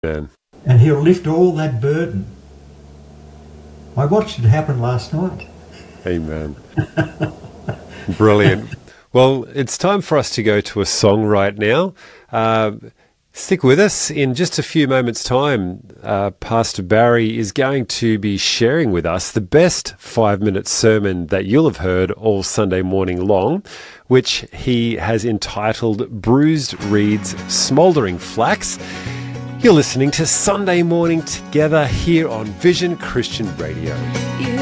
Amen. And he'll lift all that burden. I watched it happen last night. Amen. Brilliant. Well, it's time for us to go to a song right now. Stick with us. In just a few moments' time, Pastor Barry is going to be sharing with us the best 5-minute sermon that you'll have heard all Sunday morning long, which he has entitled Bruised Reeds, Smouldering Flax. You're listening to Sunday Morning Together here on Vision Christian Radio.